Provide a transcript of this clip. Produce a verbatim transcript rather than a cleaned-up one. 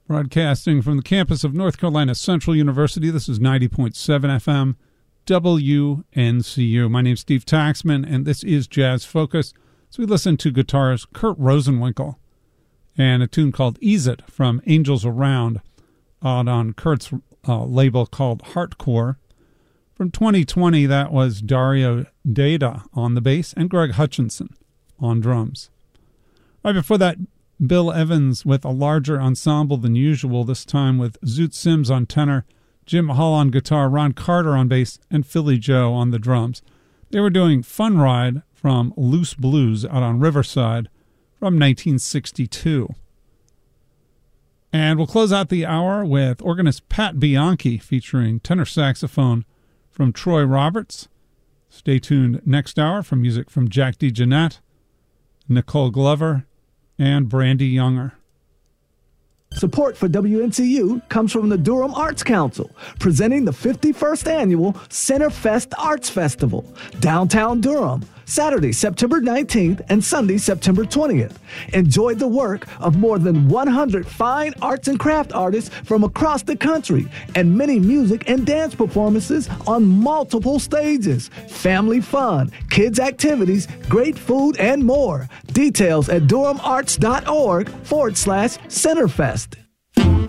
Broadcasting from the campus of North Carolina Central University, this is ninety point seven F M, W N C U. My name's Steve Taxman, and this is Jazz Focus. So we listen to guitarist Kurt Rosenwinkel and a tune called Ease It from Angels Around out on Kurt's uh, label called Heartcore. From twenty twenty, that was Dario Data on the bass and Greg Hutchinson on drums. Right before that, Bill Evans with a larger ensemble than usual, this time with Zoot Sims on tenor, Jim Hall on guitar, Ron Carter on bass, and Philly Joe on the drums. They were doing Fun Ride from Loose Blues out on Riverside from nineteen sixty-two. And we'll close out the hour with organist Pat Bianchi featuring tenor saxophone from Troy Roberts. Stay tuned next hour for music from Jack DeJohnette, Nicole Glover, and Brandy Younger. Support for W N C U comes from the Durham Arts Council, presenting the fifty-first Annual Centerfest Arts Festival, downtown Durham, Saturday, September nineteenth and Sunday, September twentieth. Enjoy the work of more than one hundred fine arts and craft artists from across the country and many music and dance performances on multiple stages. Family fun, kids activities, great food, and more. Details at durhamarts.org forward slash Centerfest.